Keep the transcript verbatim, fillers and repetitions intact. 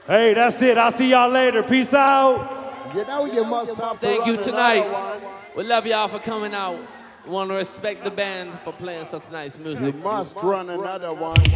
Hey, that's it. I'll see y'all later. Peace out. You know you must have to Thank you run tonight. another one. We love y'all for coming out. We want to respect the band for playing such nice music. You must run another one.